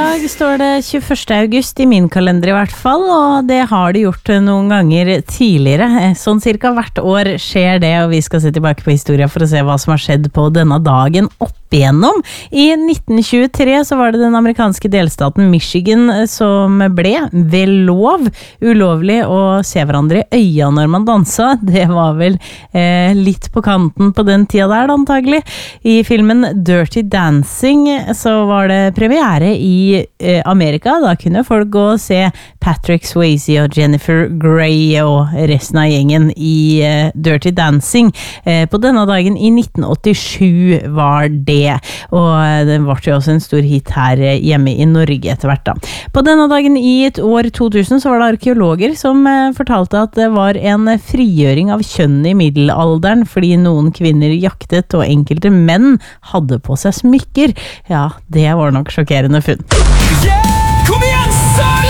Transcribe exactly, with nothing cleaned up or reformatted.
dag står det tjueførste august i min kalender i hvert fall, og det har det gjort noen ganger tidligere. Sånn cirka hvert år skjer det, og vi skal se tilbake på historien for å se hva som har skjedd på denne dagen opp igjennom. I nitten tjuetre så var det den amerikanske delstaten Michigan som ble ved lov ulovlig å se hverandre i øya når man dansa. Det var vel eh, litt på kanten på den tida der, antagelig. I filmen Dirty Dancing så var det premiere i eh, Amerika. Da kunne folk gå og se Patrick Swayze og Jennifer Grey og resten av gjengen i eh, Dirty Dancing. Eh, på denne dagen i nitten åttisju var det. Og det ble jo også en stor hit her hjemme i Norge etter hvert da. På denne dagen i et år to tusen så var det arkeologer som eh, fortalte at det var en frigjøring av kjønn i middelalderen fordi noen kvinner jaktet og enkelte menn hadde på seg smykker. Ja, det var nok sjokkerende funn. Yeah!